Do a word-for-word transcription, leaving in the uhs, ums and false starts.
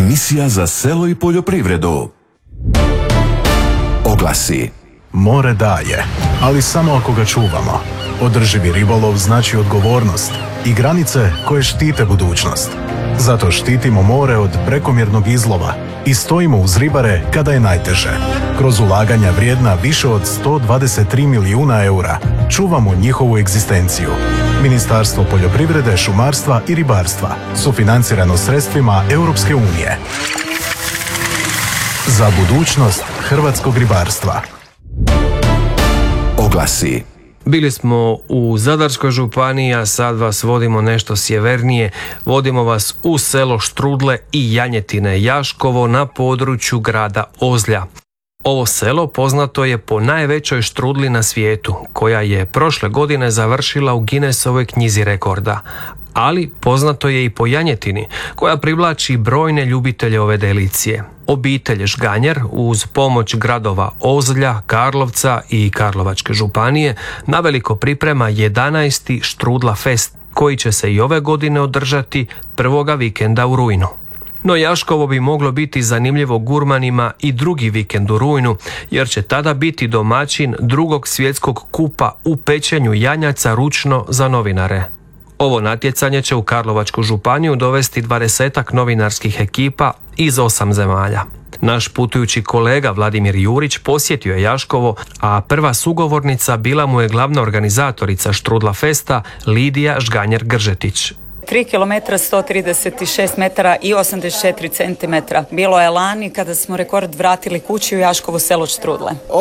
Emisija za selo i poljoprivredu. Oglasi. More daje, ali samo ako ga čuvamo. Održivi ribolov znači odgovornost i granice koje štite budućnost. Zato štitimo more od prekomjernog izlova i stojimo uz ribare kada je najteže. Kroz ulaganja vrijedna više od sto dvadeset tri milijuna eura čuvamo njihovu egzistenciju. Ministarstvo poljoprivrede, šumarstva i ribarstva, sufinancirano sredstvima Europske unije. Za budućnost hrvatskog ribarstva. Oglasi. Bili smo u Zadarskoj županiji, a sad vas vodimo nešto sjevernije. Vodimo vas u selo Štrudle i Janjetine Jaškovo na području grada Ozlja. Ovo selo poznato je po najvećoj štrudli na svijetu, koja je prošle godine završila u Guinnessovoj knjizi rekorda. Ali poznato je i po janjetini, koja privlači brojne ljubitelje ove delicije. Obitelj Žganjer uz pomoć gradova Ozlja, Karlovca i Karlovačke županije naveliko priprema jedanaesti Štrudla Fest, koji će se i ove godine održati prvoga vikenda u rujnu. No Jaškovo bi moglo biti zanimljivo gurmanima i drugi vikend u rujnu, jer će tada biti domaćin drugog svjetskog kupa u pečenju janjaca ručno za novinare. Ovo natjecanje će u Karlovačku županiju dovesti dvadesetak novinarskih ekipa iz osam zemalja. Naš putujući kolega Vladimir Jurić posjetio je Jaškovo, a prva sugovornica bila mu je glavna organizatorica Štrudla Festa Lidija Žganjer-Gržetić. tri kilometra, sto trideset šest metara i osamdeset četiri centimetra. Bilo je lani kada smo rekord vratili kući u Jaškovo selo Štrudle.